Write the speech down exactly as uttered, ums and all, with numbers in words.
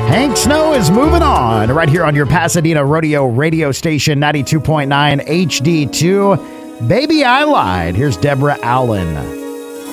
Hank Snow is moving on right here on your Pasadena Rodeo radio station, ninety-two point nine H D two. Baby, I Lied. Here's Deborah Allen.